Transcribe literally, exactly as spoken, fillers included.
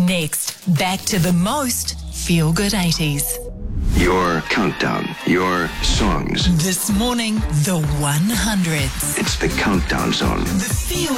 Next, back to the most feel-good eighties. Your countdown, your songs. This morning, the one hundreds. It's the Countdown Zone. The feel